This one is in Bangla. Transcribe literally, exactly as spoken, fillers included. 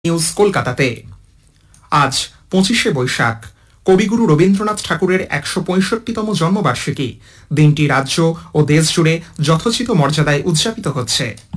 নিউজ কলকাতাতে আজ পঁচিশে বৈশাখ কবিগুরু রবীন্দ্রনাথ ঠাকুরের একশো পঁয়ষট্টিতম জন্মবার্ষিকী। দিনটি রাজ্য ও দেশ জুড়ে যথোচিত মর্যাদায় উদযাপিত হচ্ছে।